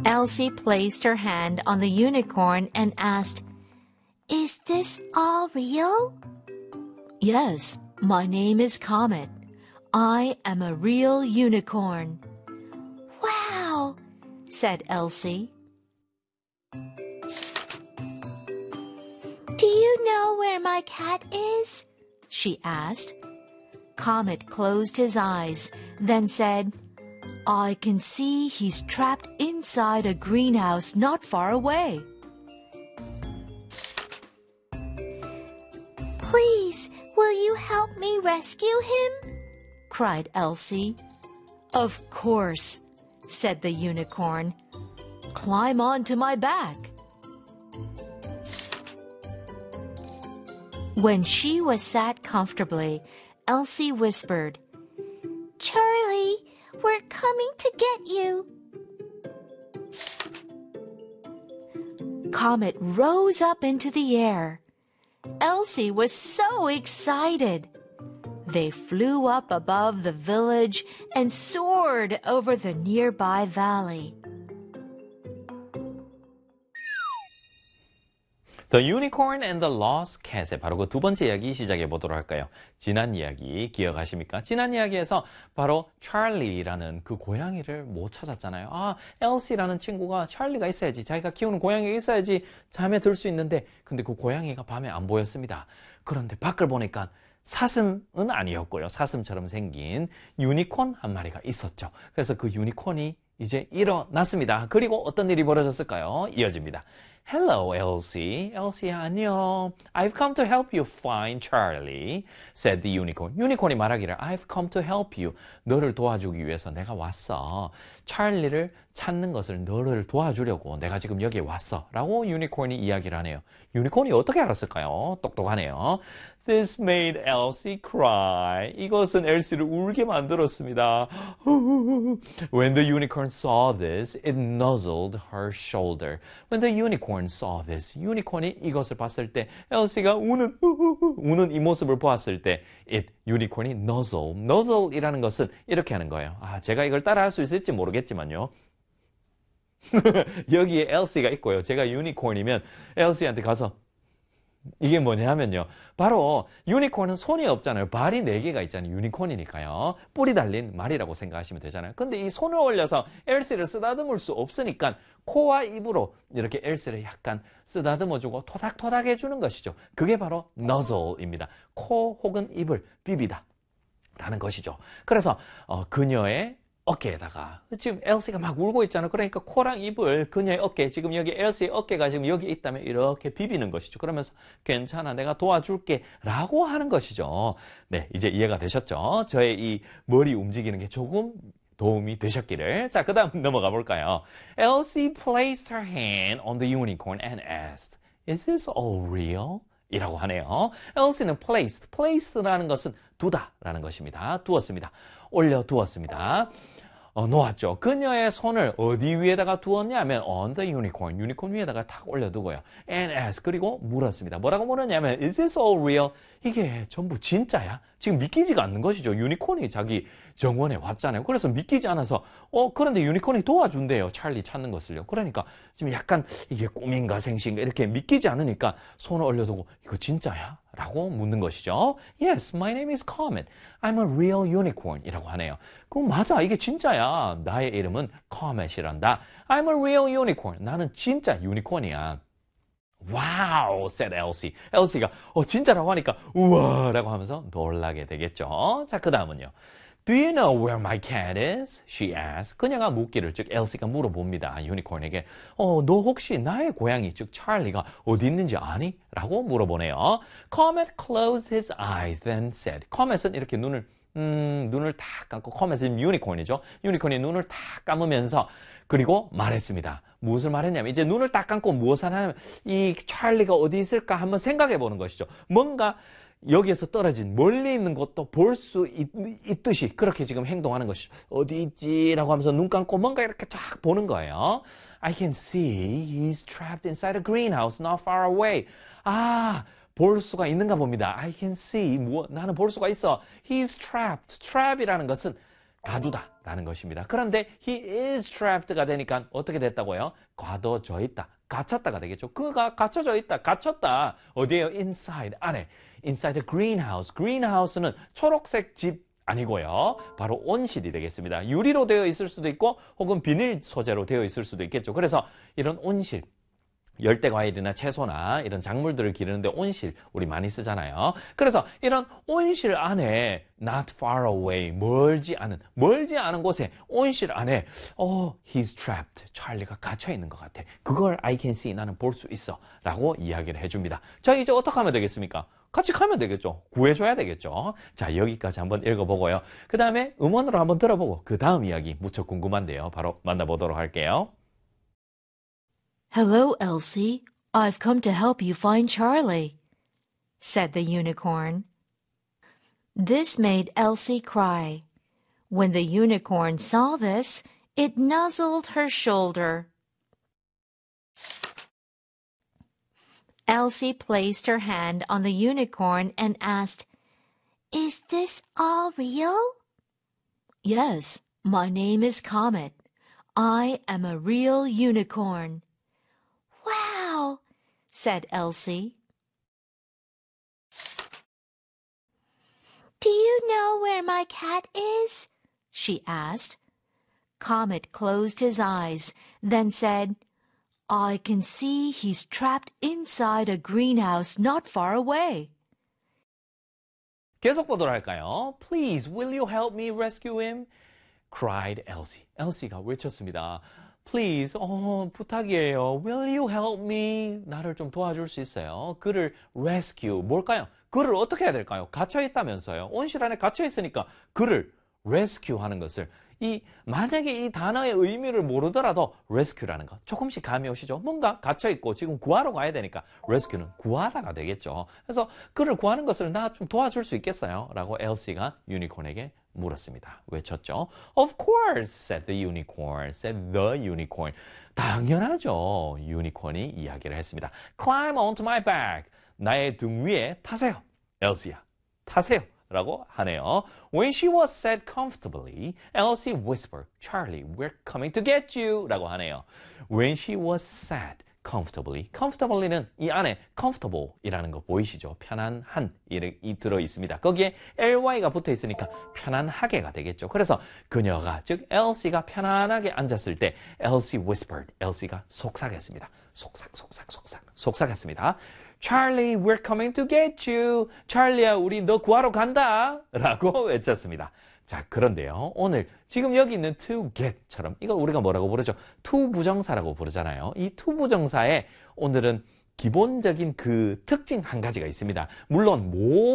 Elsie placed her hand on the unicorn and asked, "Is this all real?" "Yes, my name is Comet. I am a real unicorn." "Wow," said Elsie. "Do you know where my cat is?" she asked. Comet closed his eyes, then said, "I can see he's trapped inside a greenhouse not far away." "Please, will you help me rescue him?" cried Elsie. "Of course," said the unicorn. "Climb onto my back." When she was sat comfortably, Elsie whispered, "Charlie, we're coming to get you." Comet rose up into the air. Elsie was so excited. They flew up above the village and soared over the nearby valley. The Unicorn and the Lost Cat의 바로 그 두 번째 이야기 시작해 보도록 할까요? 지난 이야기 기억하십니까? 지난 이야기에서 바로 찰리라는 그 고양이를 못 찾았잖아요. 아, 엘시라는 친구가 찰리가 있어야지, 자기가 키우는 고양이가 있어야지 잠에 들 수 있는데, 근데 그 고양이가 밤에 안 보였습니다. 그런데 밖을 보니까 사슴은 아니었고요. 사슴처럼 생긴 유니콘 한 마리가 있었죠. 그래서 그 유니콘이 이제 일어났습니다. 그리고 어떤 일이 벌어졌을까요? 이어집니다. Hello, Elsie. Elsie, 안녕. I've come to help you find Charlie, said the unicorn. 유니콘이 말하기를, I've come to help you. 너를 도와주기 위해서 내가 왔어. 찰리를 찾는 것을 너를 도와주려고 내가 지금 여기에 왔어. 라고 유니콘이 이야기를 하네요. 유니콘이 어떻게 알았을까요? 똑똑하네요. This made Elsie cry. 이것은 엘시를 울게 만들었습니다. When the unicorn saw this, it nuzzled her shoulder. When the unicorn saw this, 유니콘이 이것을 봤을 때, 엘시가 우는 이 모습을 보았을 때, 유니콘이 nuzzle이라는 것은 이렇게 하는 거예요. 아, 제가 이걸 따라 할 수 있을지 모르겠지만요. 여기에 엘시가 있고요. 제가 유니콘이면 엘시한테 가서 이게 뭐냐면요. 바로 유니콘은 손이 없잖아요. 발이 4개가 있잖아요. 유니콘이니까요. 뿔이 달린 말이라고 생각하시면 되잖아요. 근데 이 손을 올려서 엘시를 쓰다듬을 수 없으니까 코와 입으로 이렇게 엘시를 약간 쓰다듬어주고 토닥토닥 해주는 것이죠. 그게 바로 nuzzle입니다. 코 혹은 입을 비비다 라는 것이죠. 그래서 그녀의 어깨에다가 지금 엘시가 막 울고 있잖아요. 그러니까 코랑 입을 그녀의 어깨, 지금 여기 엘시의 어깨가 지금 여기 있다면 이렇게 비비는 것이죠. 그러면서 괜찮아, 내가 도와줄게 라고 하는 것이죠. 네, 이제 이해가 되셨죠? 저의 이 머리 움직이는 게 조금 도움이 되셨기를. 자, 그 다음 넘어가 볼까요? Elsie placed her hand on the unicorn and asked, Is this all real? 이라고 하네요. Elsie는 place라는 것은 두다 라는 것입니다. 두었습니다. 올려두었습니다. 놓았죠. 그녀의 손을 어디 위에다가 두었냐면 on the unicorn, 유니콘 위에다가 탁 올려두고요. And asked, 그리고 물었습니다. 뭐라고 물었냐면 Is this all real? 이게 전부 진짜야? 지금 믿기지가 않는 것이죠. 유니콘이 자기 정원에 왔잖아요. 그래서 믿기지 않아서 그런데 유니콘이 도와준대요. 찰리 찾는 것을요. 그러니까 지금 약간 이게 꿈인가 생시인가 이렇게 믿기지 않으니까 손을 올려두고 이거 진짜야? 라고 묻는 것이죠. Yes, my name is Comet. I'm a real unicorn 이라고 하네요. 그럼 맞아, 이게 진짜야. 나의 이름은 Comet이란다. I'm a real unicorn. 나는 진짜 유니콘이야. Wow, said Elsie. 엘시가 진짜라고 하니까 우와 라고 하면서 놀라게 되겠죠. 자, 그 다음은요. Do you know where my cat is? She asked. 그녀가 묻기를, 즉 엘시가 물어봅니다. 유니콘에게 너 혹시 나의 고양이, 즉 찰리가 어디 있는지 아니? 라고 물어보네요. Comet closed his eyes then said. Comet은 이렇게 눈을 탁 감고, Comet은 유니콘이죠. 유니콘이 눈을 탁 감으면서 그리고 말했습니다. 무엇을 말했냐면 이제 눈을 딱 감고 무엇을 하냐면 이 찰리가 어디 있을까 한번 생각해 보는 것이죠. 뭔가 여기에서 떨어진 멀리 있는 것도 볼 수 있듯이 그렇게 지금 행동하는 것이죠. 어디 있지라고 하면서 눈 감고 뭔가 이렇게 쫙 보는 거예요. I can see he's trapped inside a greenhouse not far away. 아, 볼 수가 있는가 봅니다. I can see, 나는 볼 수가 있어. He's trapped. Trap이라는 것은 가두다라는 것입니다. 그런데 he is trapped가 되니까 어떻게 됐다고요? 가둬져 있다, 갇혔다가 되겠죠. 그가 갇혀져 있다, 갇혔다. 어디에요? inside, 안에. inside the greenhouse. greenhouse는 초록색 집 아니고요. 바로 온실이 되겠습니다. 유리로 되어 있을 수도 있고 혹은 비닐 소재로 되어 있을 수도 있겠죠. 그래서 이런 온실, 열대과일이나 채소나 이런 작물들을 기르는데 온실 우리 많이 쓰잖아요. 그래서 이런 온실 안에 not far away, 멀지 않은 곳에 온실 안에 he's trapped. 찰리가 갇혀 있는 것 같아. 그걸 I can see. 나는 볼 수 있어. 라고 이야기를 해줍니다. 자, 이제 어떻게 하면 되겠습니까? 같이 가면 되겠죠. 구해줘야 되겠죠. 자, 여기까지 한번 읽어보고요. 그 다음에 음원으로 한번 들어보고 그 다음 이야기 무척 궁금한데요. 바로 만나보도록 할게요. Hello, Elsie. I've come to help you find Charlie, said the unicorn. This made Elsie cry. When the unicorn saw this, it nuzzled her shoulder. Elsie placed her hand on the unicorn and asked, "Is this all real?" "Yes, my name is Comet. I am a real unicorn." "Wow," said Elsie. "Do you know where my cat is?" she asked. Comet closed his eyes, then said, "I can see he's trapped inside a greenhouse not far away." 계속 보도록 할까요? Please, will you help me rescue him? cried Elsie. 엘시가 외쳤습니다. Please, 부탁이에요. Will you help me? 나를 좀 도와줄 수 있어요? 그를 rescue, 뭘까요? 그를 어떻게 해야 될까요? 갇혀있다면서요. 온실 안에 갇혀있으니까 그를 rescue 하는 것을 만약에 이 단어의 의미를 모르더라도 rescue라는 거 조금씩 감이 오시죠? 뭔가 갇혀있고 지금 구하러 가야 되니까 rescue는 구하다가 되겠죠. 그래서 그를 구하는 것을 나 좀 도와줄 수 있겠어요? 라고 엘시가 유니콘에게 물었습니다. 외쳤죠. Of course, said the unicorn. 당연하죠. 유니콘이 이야기를 했습니다. Climb onto my back. 나의 등 위에 타세요. 엘시야, 타세요. 라고 하네요. When she was set comfortably, Elsie whispered, Charlie, we're coming to get you. 라고 하네요. When she was set comfortably. comfortably는 이 안에 comfortable 이라는 거 보이시죠? 편안한 이 들어 있습니다. 거기에 ly가 붙어 있으니까 편안하게가 되겠죠. 그래서 그녀가, 즉 Elsie가 편안하게 앉았을 때 Elsie whispered. Elsie가 속삭였습니다. 속삭였습니다. Charlie, we're coming to get you. 찰리야, 우리 너 구하러 간다. 라고 외쳤습니다. 자, 그런데요. 오늘 지금 여기 있는 to get처럼 이걸 우리가 뭐라고 부르죠? to 부정사라고 부르잖아요. 이 to 부정사에 오늘은 기본적인 그 특징 한 가지가 있습니다. 물론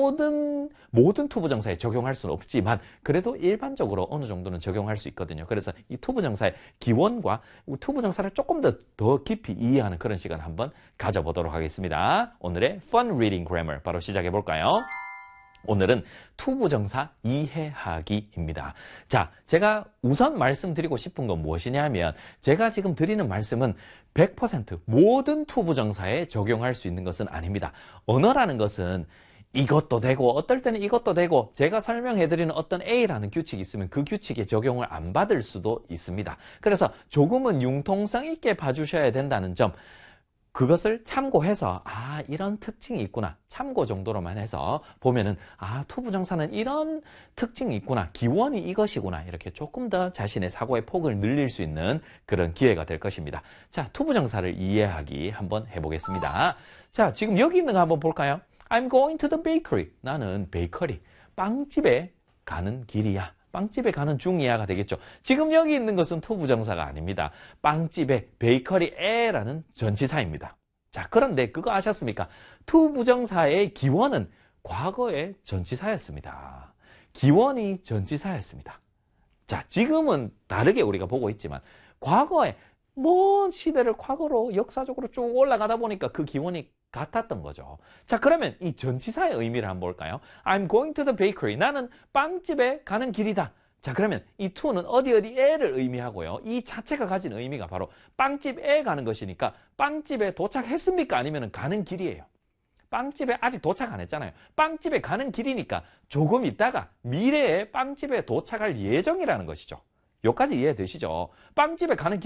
모든 to 부정사에 적용할 수는 없지만 그래도 일반적으로 어느 정도는 적용할 수 있거든요. 그래서 이 to 부정사의 기원과 to 부정사를 조금 더 깊이 이해하는 그런 시간 한번 가져보도록 하겠습니다. 오늘의 Fun Reading Grammar 바로 시작해 볼까요? 오늘은 to 부정사 이해하기입니다. 자, 제가 우선 말씀드리고 싶은 건 무엇이냐면 제가 지금 드리는 말씀은 100% 모든 to 부정사에 적용할 수 있는 것은 아닙니다. 언어라는 것은 이것도 되고 어떨 때는 이것도 되고 제가 설명해드리는 어떤 A라는 규칙이 있으면 그 규칙에 적용을 안 받을 수도 있습니다. 그래서 조금은 융통성 있게 봐주셔야 된다는 점, 그것을 참고해서 이런 특징이 있구나, 참고 정도로만 해서 보면은 to 부정사는 이런 특징이 있구나, 기원이 이것이구나, 이렇게 조금 더 자신의 사고의 폭을 늘릴 수 있는 그런 기회가 될 것입니다. 자, to 부정사를 이해하기 한번 해보겠습니다. 자, 지금 여기 있는 거 한번 볼까요? I'm going to the bakery. 나는 베이커리, 빵집에 가는 길이야. 빵집에 가는 중이야가 되겠죠. 지금 여기 있는 것은 to 부정사가 아닙니다. 빵집에 베이커리에라는 전치사입니다. 자, 그런데 그거 아셨습니까? to 부정사의 기원은 과거의 전치사였습니다. 기원이 전치사였습니다. 자, 지금은 다르게 우리가 보고 있지만 과거에 먼 시대를 과거로 역사적으로 쭉 올라가다 보니까 그 기원이 같았던 거죠. 자, 그러면 이 전치사의 의미를 한번 볼까요? I'm going to the bakery. 나는 빵집에 가는 길이다. 자, 그러면 이 to는 어디에를 의미하고요. 이 자체가 가진 의미가 바로 빵집에 가는 것이니까 빵집에 도착했습니까? 아니면 가는 길이에요. 빵집에 아직 도착 안 했잖아요. 빵집에 가는 길이니까 조금 있다가 미래에 빵집에 도착할 예정이라는 것이죠. 여기까지 이해되시죠? 빵집에 가는 길